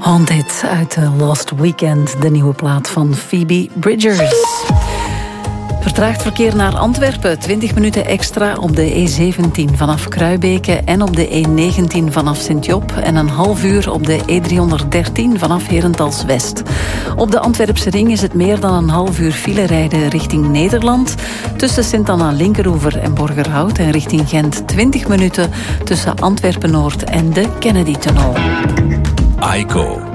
Haunted uit The Lost Weekend, de nieuwe plaat van Phoebe Bridgers. Vertraagd verkeer naar Antwerpen, 20 minuten extra op de E17 vanaf Kruibeke en op de E19 vanaf Sint-Job en een half uur op de E313 vanaf Herentals West. Op de Antwerpse ring is het meer dan een half uur file rijden richting Nederland. Tussen Sint-Anna Linkeroever en Borgerhout en richting Gent 20 minuten tussen Antwerpen-Noord en de Kennedy-tunnel. AICO.